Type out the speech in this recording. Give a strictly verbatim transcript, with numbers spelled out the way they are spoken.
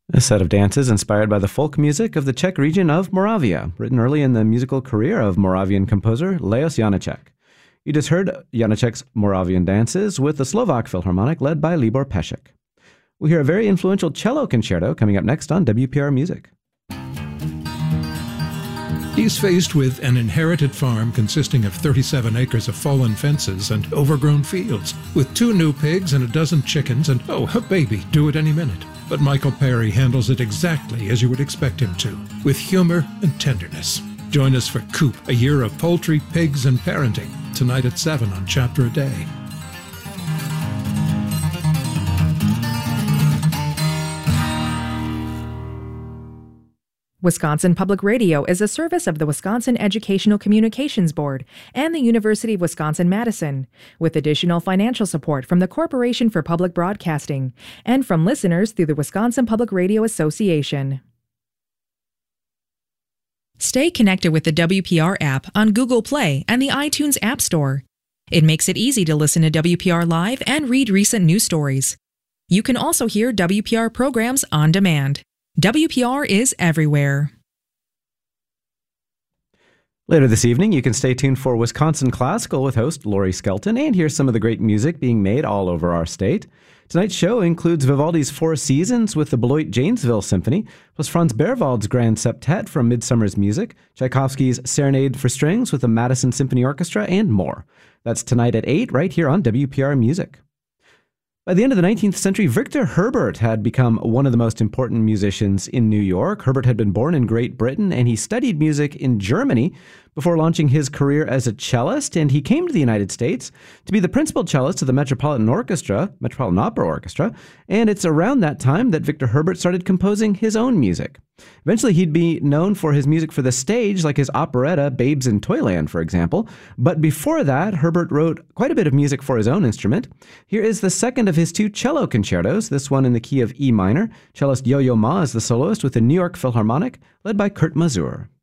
A set of dances inspired by the folk music of the Czech region of Moravia, written early in the musical career of Moravian composer Leos Janáček. You just heard Janáček's Moravian dances with the Slovak Philharmonic led by Libor Pešek. We'll hear a very influential cello concerto coming up next on W P R Music. He's faced with an inherited farm consisting of thirty-seven acres of fallen fences and overgrown fields, with two new pigs and a dozen chickens and, oh, a baby due at any minute. But Michael Perry handles it exactly as you would expect him to, with humor and tenderness. Join us for Coop, a year of poultry, pigs, and parenting, tonight at seven on Chapter a Day. Wisconsin Public Radio is a service of the Wisconsin Educational Communications Board and the University of Wisconsin-Madison, with additional financial support from the Corporation for Public Broadcasting and from listeners through the Wisconsin Public Radio Association. Stay connected with the W P R app on Google Play and the iTunes App Store. It makes it easy to listen to W P R Live and read recent news stories. You can also hear W P R programs on demand. W P R is everywhere. Later this evening, you can stay tuned for Wisconsin Classical with host Lori Skelton and hear some of the great music being made all over our state. Tonight's show includes Vivaldi's Four Seasons with the Beloit Janesville Symphony, plus Franz Berwald's Grand Septet from Midsummer's Music, Tchaikovsky's Serenade for Strings with the Madison Symphony Orchestra, and more. That's tonight at eight, right here on W P R Music. By the end of the nineteenth century, Victor Herbert had become one of the most important musicians in New York. Herbert had been born in Great Britain, and he studied music in Germany before launching his career as a cellist, and he came to the United States to be the principal cellist of the Metropolitan Orchestra, Metropolitan Opera Orchestra, and it's around that time that Victor Herbert started composing his own music. Eventually, he'd be known for his music for the stage, like his operetta Babes in Toyland, for example. But before that, Herbert wrote quite a bit of music for his own instrument. Here is the second of his two cello concertos, this one in the key of E minor. Cellist Yo-Yo Ma is the soloist with the New York Philharmonic, led by Kurt Masur.